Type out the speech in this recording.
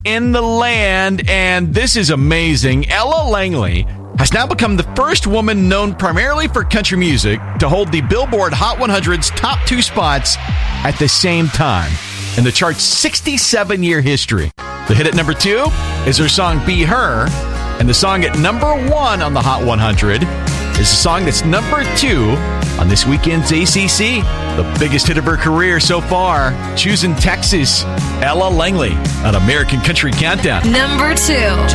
in the land, and this is amazing. Ella Langley has now become the first woman known primarily for country music to hold the Billboard Hot 100's top 2 spots at the same time in the chart's 67-year history. The hit at number 2 is her song Be Her, and the song at number 1 on the Hot 100 is a song that's number 2 on this weekend's ACC. The biggest hit of her career so far, Choosing Texas, Ella Langley on American Country Countdown. Number 2.